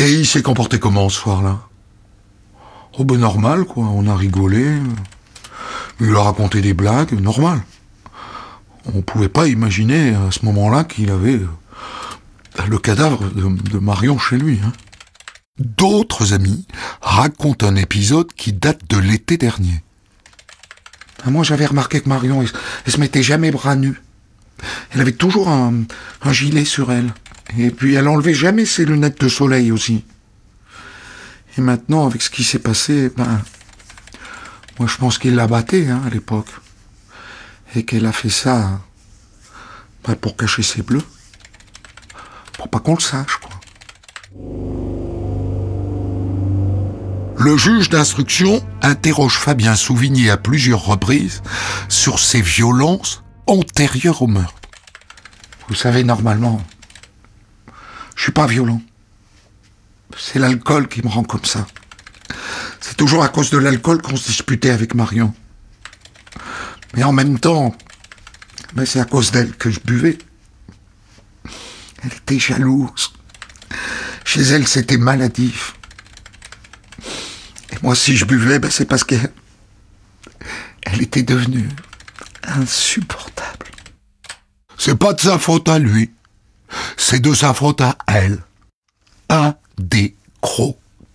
Et il s'est comporté comment ce soir-là? Oh ben normal, quoi. On a rigolé. Il a raconté des blagues, normal. On pouvait pas imaginer à ce moment-là qu'il avait le cadavre de Marion chez lui. Hein. D'autres amis racontent un épisode qui date de l'été dernier. Moi, j'avais remarqué que Marion, elle se mettait jamais bras nus. Elle avait toujours un gilet sur elle. Et puis, elle enlevait jamais ses lunettes de soleil aussi. Et maintenant, avec ce qui s'est passé, moi, je pense qu'il l'a battée, à l'époque. Et qu'elle a fait ça, pour cacher ses bleus. Pour pas qu'on le sache, quoi. Le juge d'instruction interroge Fabien Souvigny à plusieurs reprises sur ses violences antérieures au meurtre. Vous savez, normalement, je suis pas violent. C'est l'alcool qui me rend comme ça. C'est toujours à cause de l'alcool qu'on se disputait avec Marion. Mais en même temps, c'est à cause d'elle que je buvais. Elle était jalouse. Chez elle, c'était maladif. Et moi, si je buvais, c'est parce qu'elle était devenue insupportable. C'est pas de sa faute à lui. C'est de sa faute à elle. Un des crocs.